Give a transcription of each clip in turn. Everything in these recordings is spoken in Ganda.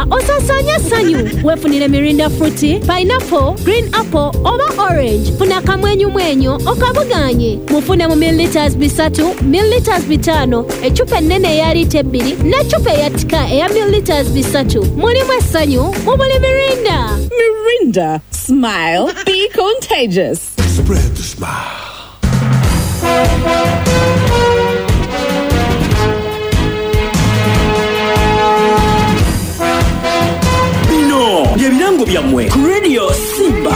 Mirinda osasanya sanyu. Wefunire Mirinda fruity, pineapple, green apple oba orange. Funa kamwenyu okabuganye. Mufune mu milliliters bisatu, milliliters bitano, echupa ennene ya lita 2 ne chupa ya tika ya milliliters bisatu. Mulimu essanyu mu buli Mirinda. Mirinda, smile, be contagious. Spread the smile. Bino byebirango byammwe ku Radio Simba.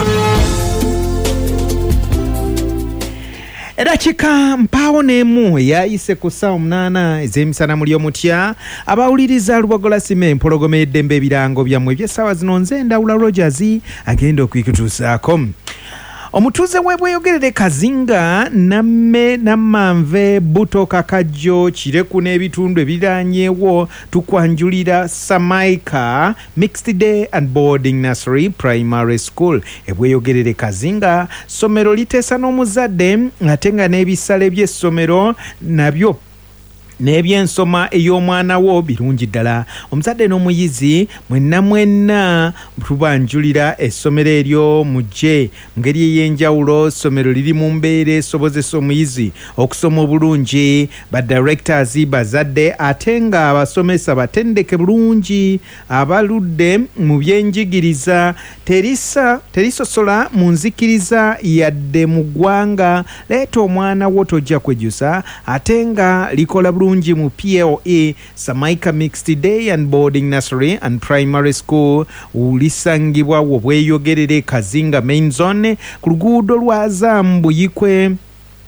Edakika mpaawo n'emu eyayise ku ssaawa 8 ez'emisana muli omutya abawuliriza Lubogola Sima empologoma y'eddembe ebirango byammwe eby'essaawa zino nze Ndawula Rogers agenda okuyikutuusaako. Omutuuze w'Ebweyogerere Kazinga namme Nammanve Buto Kakajjo Kireku n'ebitundu ebiraanyeewo tukwanjulira Samaika Mixed Day and Boarding Nursery Primary School. Ebweyogerere Kazinga ssomero liteesa n'omuzadde ate nga n'ebisale by'essomero nabyo n'ebyensoma ey'omwana wo birungi ddala. Omuzadde n'omuyizi mwenna tubanjulira essomero eryo mujje mu ngeri ey'enjawulo. Essomero liri mu mbeera esobozesa omuyizi okusoma obulungi. Badirectors bazadde ate nga abasomesa batendeke bulungi. Abaludde mu byenjigiriza terisosola mu nzikiriza yadde mu ggwanga. Leeta omwana wo tojja kwejjusa ate nga likola bulungi mu PLE Samaika Mixed Day and Boarding Nursery and Primary School. Ulisangibwa Obweyogerere Kazinga Main Zone ku luguudo lwa Zam Buyikwe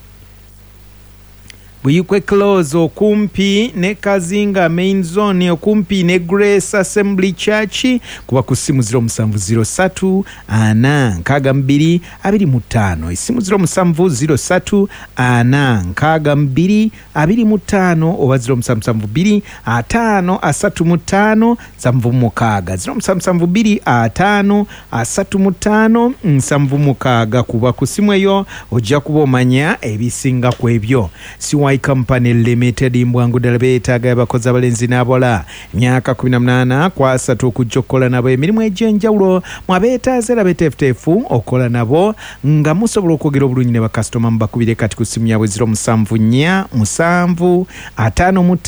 Close okumpi ne Kazinga Main Zone okumpi ne Grace Assembly Church. Kuba ku ssimu 0703 462 25 essimu 0703 462 25 oba 0772 535 0772 535 76. Kuba ku ssimu eyo ojja kuba omanya ebisinga ku ebyo. CY Company Limited mbwangu ddala beetaaga abakozi abalenzi n'abola emyaka 18 kwasatu okujja okukola nabo emirimu egy'enjawulo. Mwabeetaaze era beteefuteefu okukola nabo nga musobola okwogera obulungi ne bakasitoma mubakubire kati ku ssimu yaabwe 0747 55